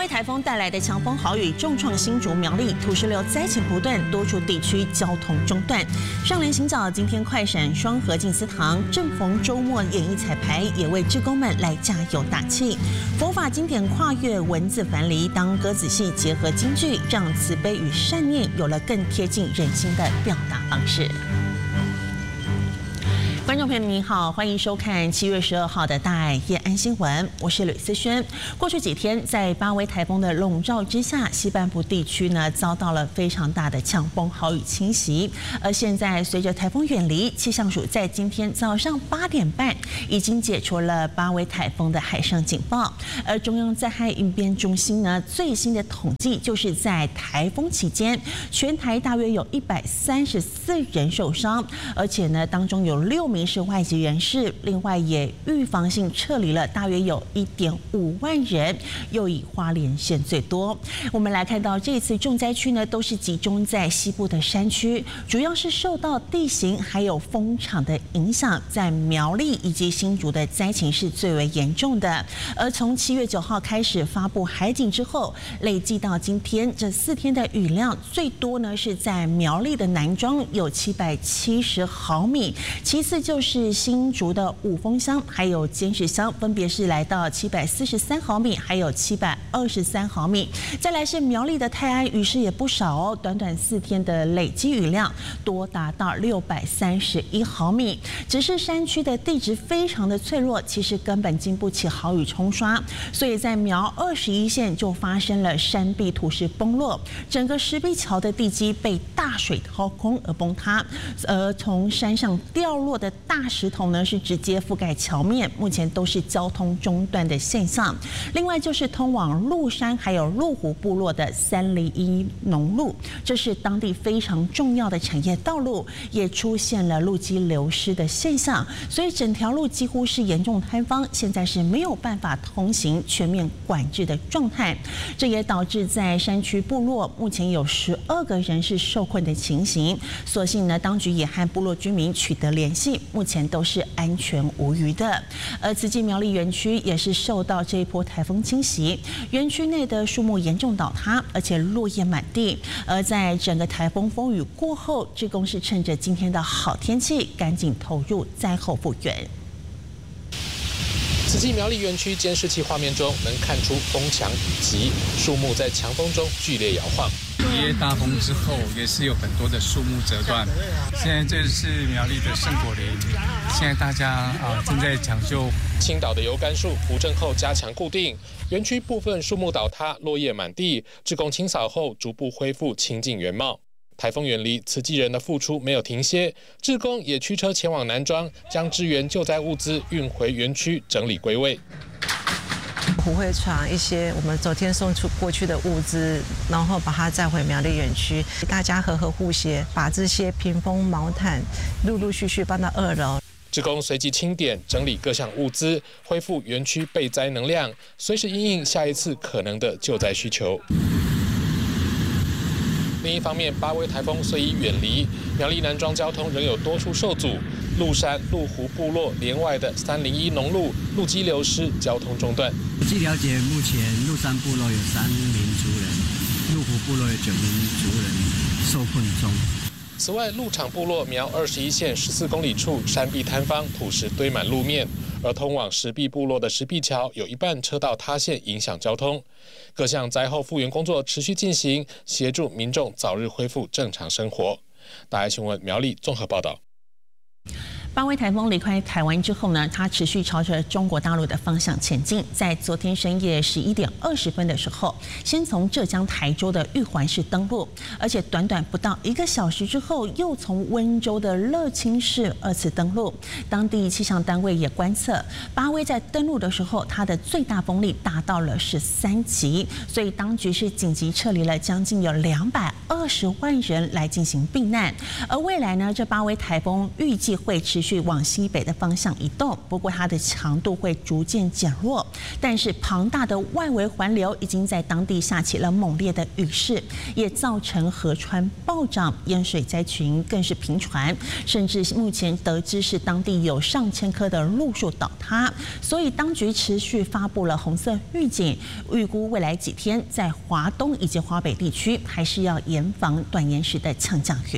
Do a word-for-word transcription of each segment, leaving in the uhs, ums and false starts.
威台风带来的强风豪雨重创新竹苗栗，土石流灾情不断，多处地区交通中断。上联行脚今天快闪双河静思堂，正逢周末演艺彩排，也为志工们来加油打气。佛法经典跨越文字樊篱，当歌仔戏结合京剧，让慈悲与善念有了更贴近人心的表达方式。观众朋友您好，欢迎收看七月十二号的大爱夜安新闻，我是吕思萱。过去几天，在八威台风的笼罩之下，西半部地区呢遭到了非常大的强风豪雨侵袭。而现在随着台风远离，气象署在今天早上八点半已经解除了八威台风的海上警报。而中央灾害应变中心呢最新的统计，就是在台风期间，全台大约有一百三十四人受伤，而且呢当中有六名是外籍人士，另外也预防性撤离了大约有一点五万人，又以花莲县最多。我们来看到这次重灾区呢，都是集中在西部的山区，主要是受到地形还有风场的影响，在苗栗以及新竹的灾情是最为严重的。而从七月九号开始发布海警之后，累计到今天这四天的雨量最多呢是在苗栗的南庄有七百七十毫米，其次就是新竹的五峰乡还有尖石乡，分别是来到七百四十三毫米，还有七百二十三毫米。再来是苗栗的泰安，雨势也不少哦，短短四天的累积雨量多达到六百三十一毫米。只是山区的地质非常的脆弱，其实根本经不起豪雨冲刷，所以在苗二十一线就发生了山壁土石崩落，整个石壁桥的地基被大水掏空而崩塌，而从山上掉落的大石头呢是直接覆盖桥面，目前都是交通中断的现象。另外就是通往鹿山还有鹿湖部落的三零一农路，这是当地非常重要的产业道路，也出现了路基流失的现象，所以整条路几乎是严重坍方，现在是没有办法通行，全面管制的状态。这也导致在山区部落目前有十二个人是受困的情形，所幸呢当局也和部落居民取得联系，目前都是安全无虞的。而慈济苗栗园区也是受到这一波台风侵袭，园区内的树木严重倒塌，而且落叶满地。而在整个台风风雨过后，志工是趁着今天的好天气，赶紧投入灾后复原。 慈济苗栗园区监视器画面中能看出风强雨急，树木在强风中剧烈摇晃。 一夜大风之后，也是有很多的树木折断。现在这是苗栗的圣果林，现在大家啊正在抢救。 倾倒的油甘树扶正后加强固定，园区部分树木倒塌，落叶满地，志工清扫后逐步恢复清净原貌。台风远离，慈济人的付出没有停歇，志工也驱车前往南庄，将支援救灾物资运回园区整理归位。 虎会传一些我们昨天送出过去的物资，然后把它载回苗栗园区，大家和和互协，把这些屏风、毛毯陆陆续续搬到二楼。 志工随即清点整理各项物资，恢复园区备灾能量，随时因应下一次可能的救灾需求。另一方面，八威台风虽已远离，苗栗南庄交通仍有多处受阻。鹿山、鹿湖部落连外的三零一农路路基流失，交通中断。 据了解，目前鹿山部落有三名族人，鹿湖部落有九名族人受困中。 此外，鹿场部落苗二十一线十四公里处山壁坍方，土石堆满路面，而通往石壁部落的石壁桥有一半车道塌陷，影响交通。各项灾后复原工作持续进行，协助民众早日恢复正常生活。大爱新闻苗栗综合报道。 八威台风离开台湾之后呢，它持续朝着中国大陆的方向前进。在昨天深夜十一点二十分的时候，先从浙江台州的玉环市登陆，而且短短不到一个小时之后，又从温州的乐清市二次登陆。当地气象单位也观测，八威在登陆的时候，它的最大风力达到了十三级，所以当局是紧急撤离了将近有两百二十万人来进行避难。而未来呢，这八威台风预计会持续往西北的方向移动，不过它的强度会逐渐减弱。但是庞大的外围环流已经在当地下起了猛烈的雨势，也造成河川暴涨，淹水灾群更是频传，甚至目前得知是当地有上千棵的路树倒塌，所以当局持续发布了红色预警，预估未来几天在华东以及华北地区还是要严防短延时的强降雨。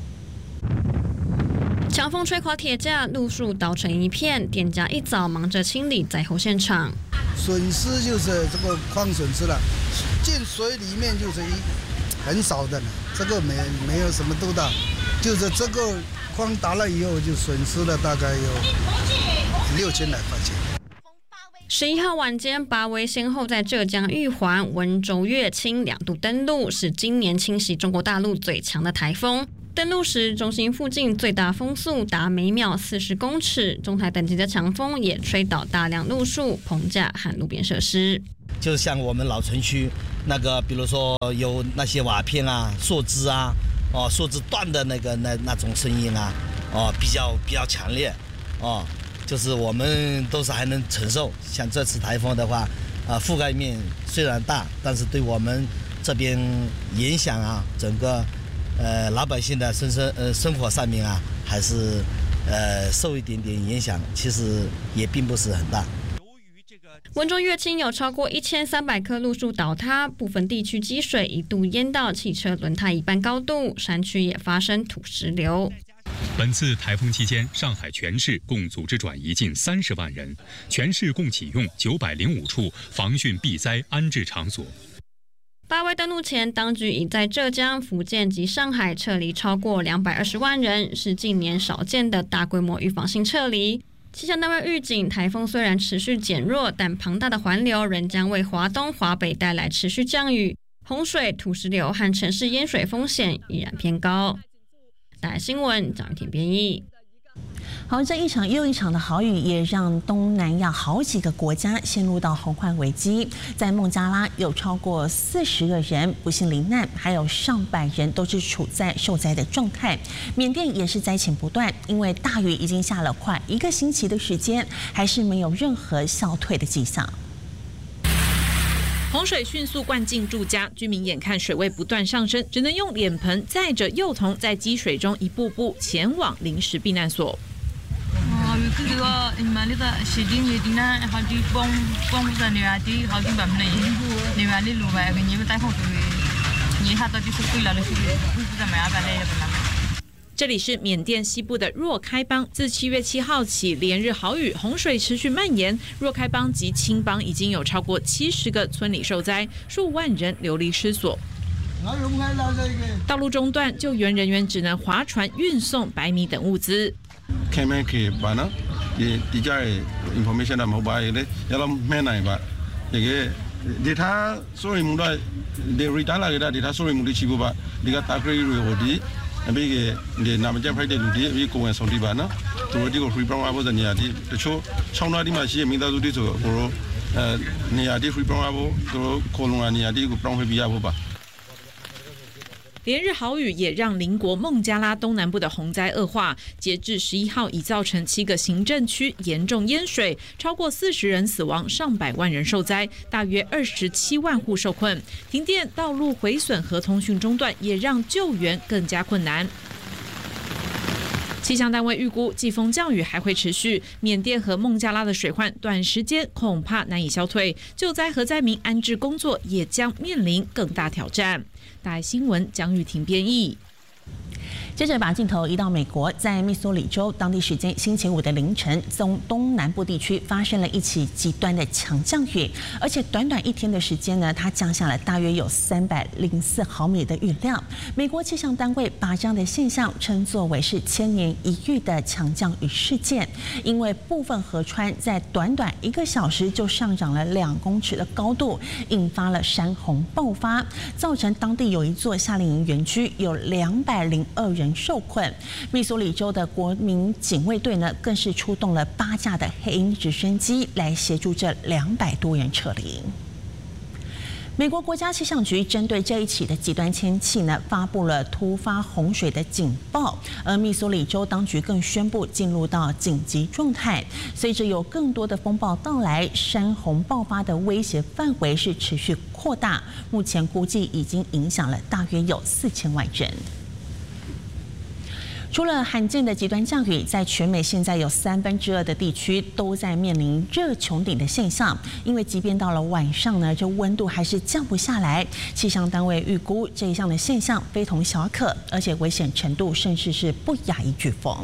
强风吹垮铁架，路树倒成一片，店家一早忙着清理灾后现场。 损失就是这个矿损失了，进水里面就是一很少的了，这个没没有什么多大，就是这个矿打了以后就损失了大概有六千来块钱。 十一号晚间，八威先后在浙江玉环、温州乐清两度登陆，是今年侵袭中国大陆最强的台风。登陆时，中心附近最大风速达每秒四十公尺，中台等级的强风也吹倒大量路树、棚架和路边设施。 就像我们老城区那个，比如说有那些瓦片啊、树枝啊、哦树枝断的那个那那种声音啊，哦比较比较强烈，哦，就是我们都是还能承受。像这次台风的话，啊、呃、覆盖面虽然大，但是对我们这边影响啊，整个。呃，老百姓的生生呃生活上面啊，还是呃受一点点影响，其实也并不是很大。 温州乐清有超过一千三百棵路树倒塌，部分地区积水一度淹到汽车轮胎一半高度，山区也发生土石流。 本次台风期间，上海全市共组织转移近三十万人，全市共启用九百零五处防汛避灾安置场所。 八威登陆前，当局已在浙江、福建及上海撤离超过两百二十万人，是近年少见的大规模预防性撤离。气象单位预警，台风虽然持续减弱，但庞大的环流仍将为华东、华北带来持续降雨，洪水、土石流和城市淹水风险依然偏高。大爱新闻张雨婷编译。 好，这一场又一场的豪雨也让东南亚好几个国家陷入到洪患危机。在孟加拉有超过四十个人不幸罹难，还有上百人都是处在受灾的状态。缅甸也是灾情不断，因为大雨已经下了快一个星期的时间，还是没有任何消退的迹象。 洪水迅速灌进住家，居民眼看水位不断上升，只能用脸盆载着幼童在积水中一步步前往临时避难所。这里是缅甸西部的若开邦，自七月七号起连日豪雨，洪水持续蔓延。若开邦及青邦已经有超过七十个村里受灾，数万人流离失所。道路中断，救援人员只能划船运送白米等物资。 Bagi dia nama jam hari dia dia dia kau yang sorry bana, tu dia kau free program apa dan ni adi, tu cuma cuma di masih minta tu dia tu, kalau ni adi free program apa, tu kalau ni adi kau program biaya apa. 连日豪雨也让邻国孟加拉东南部的洪灾恶化，截至十一号已造成七个行政区严重淹水，超过四十人死亡，上百万人受灾，大约二十七万户受困。停电、道路毁损和通讯中断，也让救援更加困难。气象单位预估，季风降雨还会持续，缅甸和孟加拉的水患短时间恐怕难以消退，救灾和灾民安置工作也将面临更大挑战。大爱新闻江玉婷编译。 接着把镜头移到美国，在密苏里州当地时间星期五的凌晨，中东南部地区发生了一起极端的强降雨，而且短短一天的时间呢，它降下了大约有三百零四毫米的雨量。美国气象单位把这样的现象称作为是千年一遇的强降雨事件，因为部分河川在短短一个小时就上涨了两公尺的高度，引发了山洪爆发，造成当地有一座夏令营园区有两百零二人受困。密苏里州的国民警卫队呢，更是出动了八架的黑鹰直升机来协助这两百多人撤离。 美国国家气象局针对这一起的极端天气呢，发布了突发洪水的警报，而密苏里州当局更宣布进入到紧急状态。随着有更多的风暴到来，山洪爆发的威胁范围是持续扩大，目前估计已经影响了大约有四千万人。除了罕见的极端降雨，在全美现在有三分之二的地区都在面临热穹顶的现象。因为即便到了晚上呢，这温度还是降不下来。气象单位预估这一项的现象非同小可，而且危险程度甚至是不亚于飓风。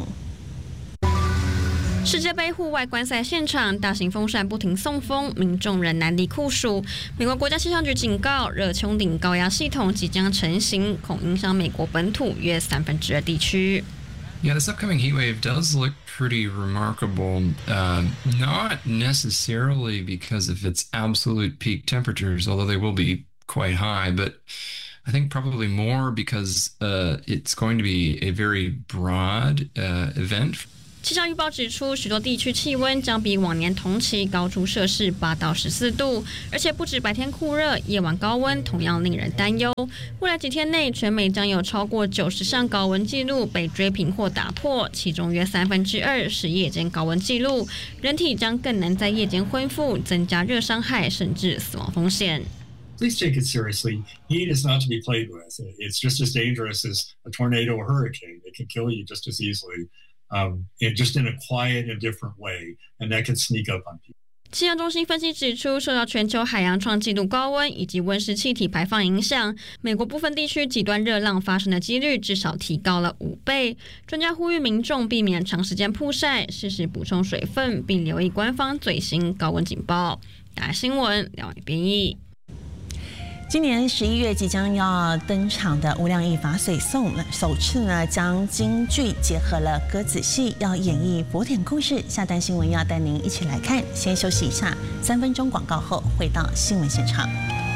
世界杯户外观赛现场，大型风扇不停送风，民众仍难离酷暑。美国国家气象局警告，热穹顶高压系统即将成型，恐影响美国本土约三分之二地区。 Yeah, this upcoming heat wave does look pretty remarkable. Uh, not necessarily because of its absolute peak temperatures, although they will be quite high, but I think probably more because uh, it's going to be a very broad uh, event. 气象预报指出，许多地区气温将比往年同期高出摄氏八到十四度，而且不止白天酷热，夜晚高温同样令人担忧。未来几天内，全美将有超过九十项高温纪录被追平或打破，其中约三分之二是夜间高温纪录。人体将更难在夜间恢复，增加热伤害甚至死亡风险。 Please take it seriously. Heat is not to be played with. It's just as dangerous as a tornado or hurricane. It can kill you just as easily. Um, in just in a quiet and different way, and that can sneak up on people. 气象中心分析指出，受到全球海洋创纪录高温以及温室气体排放影响，美国部分地区极端热浪发生的几率至少提高了五倍。专家呼吁民众避免长时间曝晒，适时补充水分，并留意官方最新高温警报。大家新闻廖伟编译。 今年十一月即将要登场的无量义法水颂，首次呢将京剧结合了歌仔戏，要演绎佛典故事。下单新闻要带您一起来看，先休息一下，三分钟广告后回到新闻现场。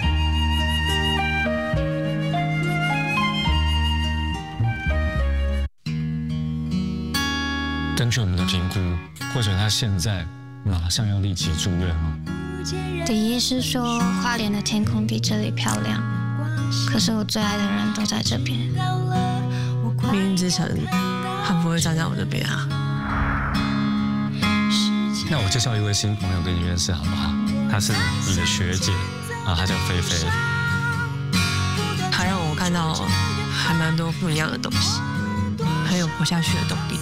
根据我们的评估，或者他现在马上要立即住院哦。 第一是说花莲的天空比这里漂亮，可是我最爱的人都在这边。 命运之城，他不会站在我这边啊。 那我介绍一位新朋友跟你认识好不好？她是你的学姐啊，她叫菲菲。 她让我看到还蛮多不一样的东西，很有活下去的动力。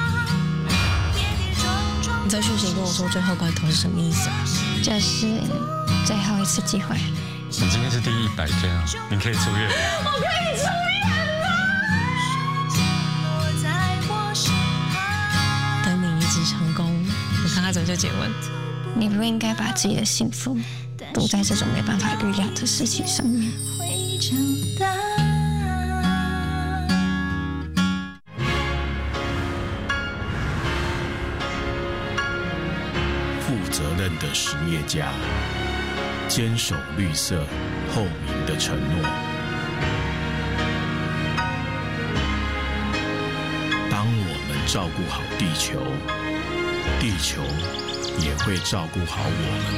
你在讯息跟我说最后关头是什么意思啊？ 这是最后一次机会。 你今天是第一百天啊，你可以出院。 我可以出院了。等你移植成功，我看看怎么就结婚。 你不应该把自己的幸福赌在这种没办法预料的事情上面。 负责任的实业家，坚守绿色透明的承诺。当我们照顾好地球，地球也会照顾好我们。